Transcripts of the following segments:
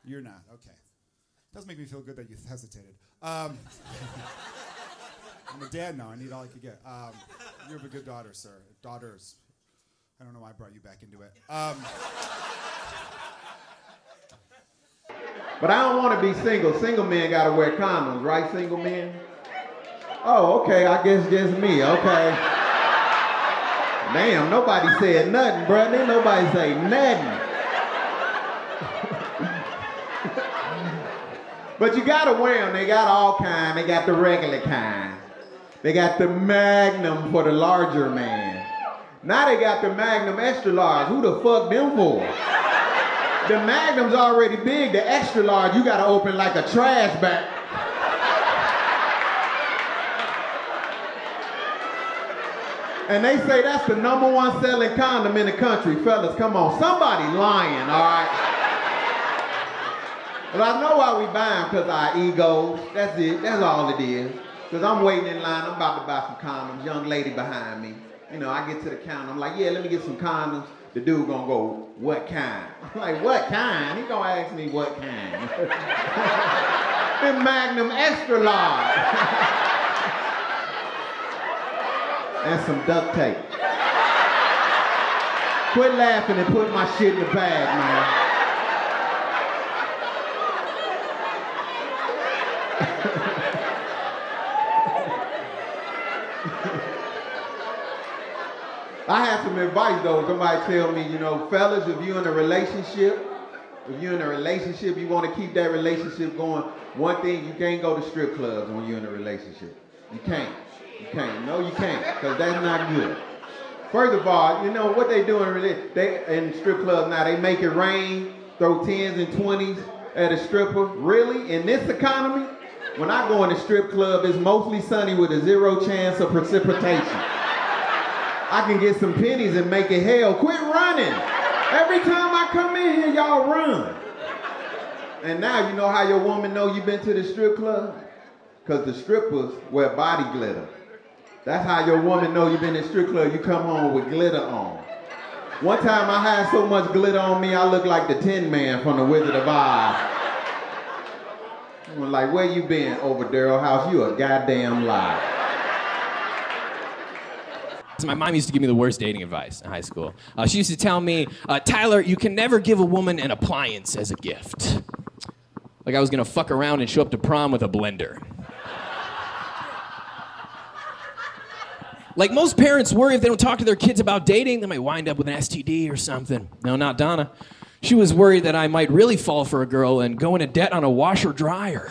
You're not, okay. Does make me feel good that you hesitated. I'm a dad now. I need all I could get. You have a good daughter, sir. Daughters. I don't know why I brought you back into it. But I don't want to be single. Single men got to wear condoms, right, single men? Oh, okay, I guess just me, okay. Damn, nobody said nothing, bro. Didn't nobody say nothing. But you got to wear them. They got all kind. They got the regular kind. They got the Magnum for the larger man. Now they got the Magnum extra large. Who the fuck them for? The Magnum's already big. The extra large, you gotta open like a trash bag. And they say that's the #1 selling condom in the country. Fellas, come on. Somebody lying, all right? Well, I know why we buy them, because our egos. That's it. That's all it is. Because I'm waiting in line. I'm about to buy some condoms. Young lady behind me. You know, I get to the counter. I'm like, yeah, let me get some condoms. The dude gonna go, what kind? I'm like, what kind? He gonna ask me what kind. The Magnum extra large. And some duct tape. Quit laughing and put my shit in the bag, man. I have some advice though. Somebody tell me, you know, fellas, if you're in a relationship, you want to keep that relationship going, one thing, you can't go to strip clubs when you're in a relationship. You can't. No, you can't, because that's not good. First of all, you know what they do in strip clubs now, they make it rain, throw 10s and 20s at a stripper. Really? In this economy? When I go in a strip club, it's mostly sunny with a 0 chance of precipitation. I can get some pennies and make it hell. Quit running. Every time I come in here, y'all run. And now you know how your woman know you been to the strip club? Because the strippers wear body glitter. That's how your woman know you been in the strip club. You come home with glitter on. One time I had so much glitter on me, I looked like the Tin Man from The Wizard of Oz. I'm like, where you been? Over Daryl House. You a goddamn liar. My mom used to give me the worst dating advice in high school. She used to tell me, Tyler, you can never give a woman an appliance as a gift. Like I was gonna fuck around and show up to prom with a blender. Like most parents worry if they don't talk to their kids about dating, they might wind up with an STD or something. No, not Donna. She was worried that I might really fall for a girl and go into debt on a washer dryer.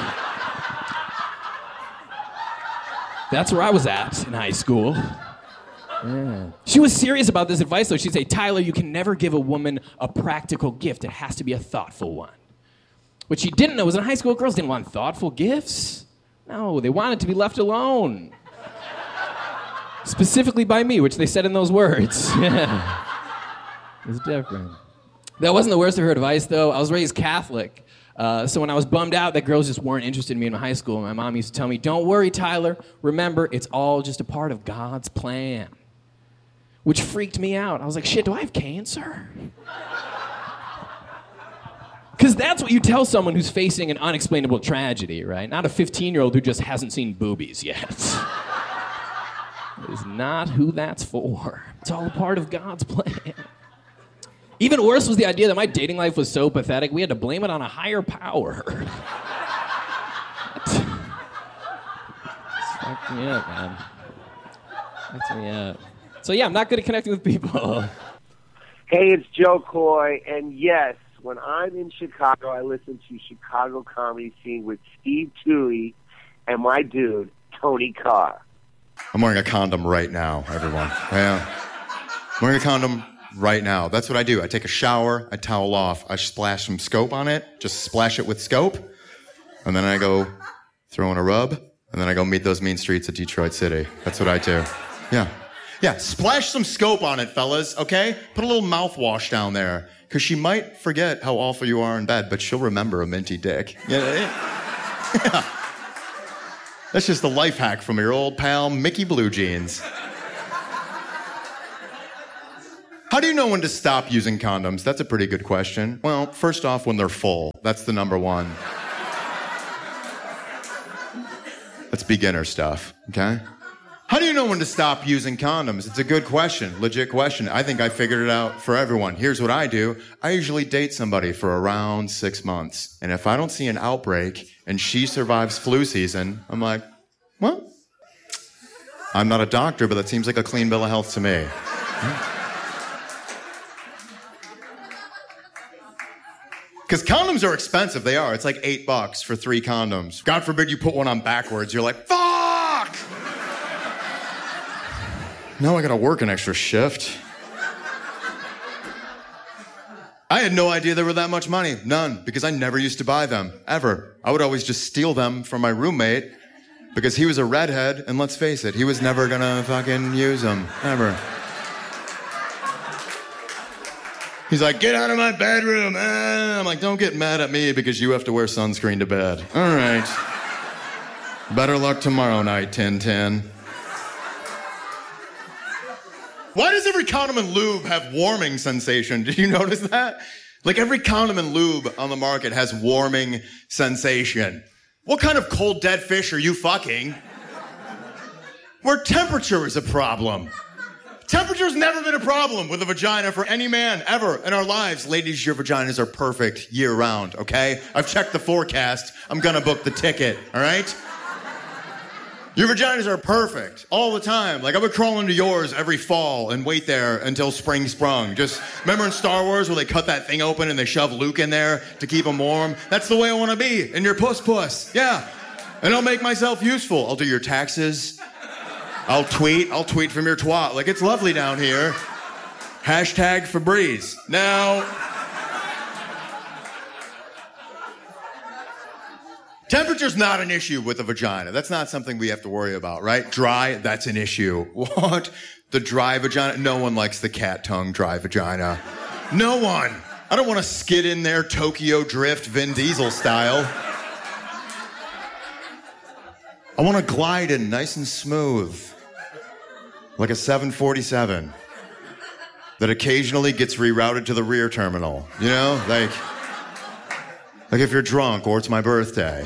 That's where I was at in high school. Yeah. She was serious about this advice, though. She'd say, Tyler, you can never give a woman a practical gift. It has to be a thoughtful one. What she didn't know was in high school, girls didn't want thoughtful gifts. No, they wanted to be left alone. Specifically by me, which they said in those words. Yeah. It's different. That wasn't the worst of her advice, though. I was raised Catholic. So when I was bummed out that girls just weren't interested in me in high school, my mom used to tell me, don't worry, Tyler. Remember, it's all just a part of God's plan. Which freaked me out. I was like, shit, do I have cancer? Because that's what you tell someone who's facing an unexplainable tragedy, right? Not a 15-year-old who just hasn't seen boobies yet. That is not who that's for. It's all a part of God's plan. Even worse was the idea that my dating life was so pathetic, we had to blame it on a higher power. Fuck me up, man. That's me up. So yeah, I'm not good at connecting with people. Hey, it's Joe Coy, and yes, when I'm in Chicago, I listen to Chicago Comedy Scene with Steve Toohey and my dude, Tony Carr. I'm wearing a condom right now, everyone. Yeah. I'm wearing a condom right now. That's what I do. I take a shower, I towel off, I splash some Scope on it, just splash it with Scope, and then I go throw in a rub, and then I go meet those mean streets of Detroit City. That's what I do. Yeah. Yeah, splash some Scope on it, fellas, okay? Put a little mouthwash down there, because she might forget how awful you are in bed, but she'll remember a minty dick. Yeah. That's just a life hack from your old pal, Mickey Blue Jeans. How do you know when to stop using condoms? That's a pretty good question. Well, first off, when they're full. That's the number one. That's beginner stuff, okay? How do you know when to stop using condoms? It's a good question, legit question. I think I figured it out for everyone. Here's what I do. I usually date somebody for around 6 months. And if I don't see an outbreak and she survives flu season, I'm like, well, I'm not a doctor, but that seems like a clean bill of health to me. Because condoms are expensive. They are. It's like $8 for 3 condoms. God forbid you put one on backwards. You're like, fuck! Now I gotta work an extra shift. I had no idea they were that much money. None. Because I never used to buy them. Ever. I would always just steal them from my roommate because he was a redhead, and let's face it, he was never gonna fucking use them. Ever. He's like, get out of my bedroom. I'm like, don't get mad at me because you have to wear sunscreen to bed. All right. Better luck tomorrow night, Tintin. Why does every condom and lube have warming sensation? Did you notice that? Like every condom and lube on the market has warming sensation. What kind of cold dead fish are you fucking? Where temperature is a problem. Temperature's never been a problem with a vagina for any man ever in our lives. Ladies, your vaginas are perfect year round, okay? I've checked the forecast. I'm gonna book the ticket, all right? Your vaginas are perfect all the time. Like I would crawl into yours every fall and wait there until spring sprung. Just remember in Star Wars where they cut that thing open and they shove Luke in there to keep him warm? That's the way I want to be, in your puss. Yeah. And I'll make myself useful. I'll do your taxes. I'll tweet from your twat. Like, it's lovely down here. Hashtag Febreze. Now, temperature's not an issue with a vagina. That's not something we have to worry about, right? Dry, that's an issue. What? The dry vagina? No one likes the cat tongue dry vagina. No one. I don't want to skid in there Tokyo Drift Vin Diesel style. I want to glide in nice and smooth. Like a 747 that occasionally gets rerouted to the rear terminal. You know? Like if you're drunk or it's my birthday.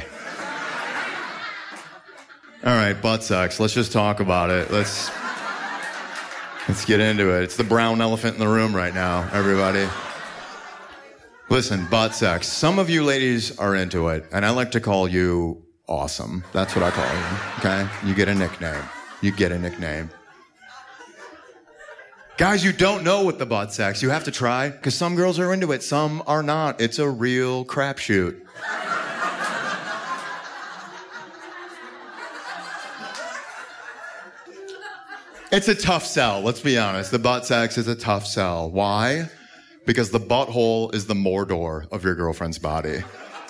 All right, butt sex. Let's just talk about it. Let's get into it. It's the brown elephant in the room right now, everybody. Listen, butt sex. Some of you ladies are into it, and I like to call you awesome. That's what I call you, okay? You get a nickname. Guys, you don't know what the butt sex. You have to try, because some girls are into it, some are not. It's a real crapshoot. It's a tough sell, let's be honest. The butt sex is a tough sell. Why? Because the butthole is the Mordor of your girlfriend's body.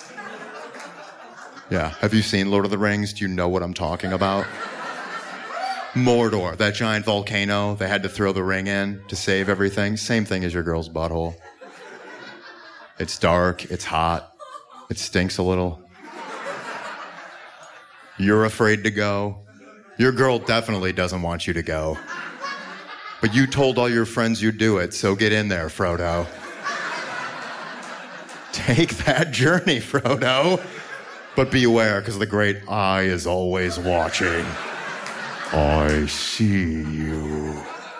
Yeah, have you seen Lord of the Rings? Do you know what I'm talking about? Mordor, that giant volcano they had to throw the ring in to save everything. Same thing as your girl's butthole. It's dark, it's hot, it stinks a little. You're afraid to go. Your girl definitely doesn't want you to go. But you told all your friends you'd do it, so get in there, Frodo. Take that journey, Frodo. But beware, because the great eye is always watching. I see you.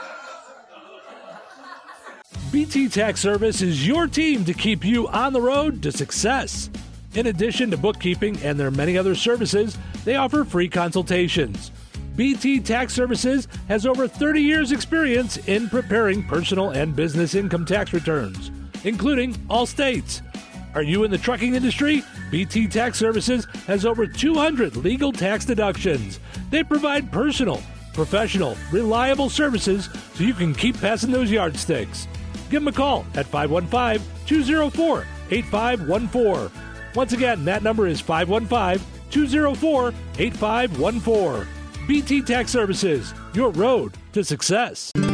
BT Tax Service is your team to keep you on the road to success. In addition to bookkeeping and their many other services, they offer free consultations. BT Tax Services has over 30 years' experience in preparing personal and business income tax returns, including all states. Are you in the trucking industry? BT Tax Services has over 200 legal tax deductions. They provide personal, professional, reliable services so you can keep passing those yardsticks. Give them a call at 515-204-8514. Once again, that number is 515-204-8514. BT Tax Services, your road to success.